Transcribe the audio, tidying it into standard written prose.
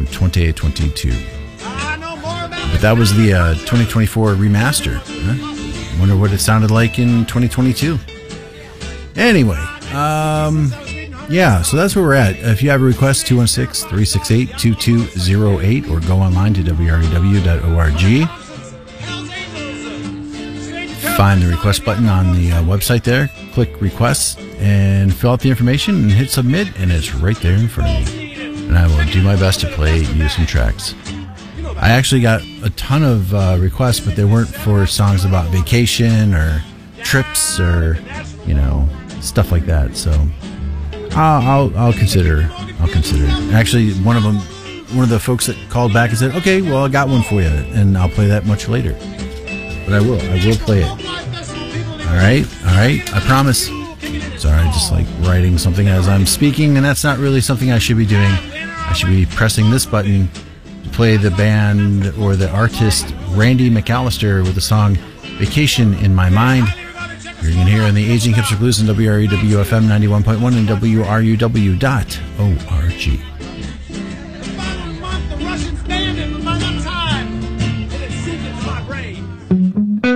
from 2022. But that was the 2024 remaster. Huh? Wonder what it sounded like in 2022. Anyway, yeah, so that's where we're at. If you have a request, 216-368-2208, or go online to wrew.org. Find the request button on the website there, click requests, and fill out the information and hit submit, and it's right there in front of me. And I will do my best to play you some tracks. I actually got a ton of requests, but they weren't for songs about vacation or trips or, you know, stuff like that. So I'll consider. Actually, one of the folks that called back and said, "Okay, well, I got one for you, and I'll play that much later." But I will play it. All right, I promise. Sorry, just like writing something as I'm speaking, and that's not really something I should be doing. I should be pressing this button to play the band or the artist Randy McAllister with the song "Vacation in My Mind." You're going to hear on the Aging Hipster Blues on WREW-FM 91.1 and WRUW.org.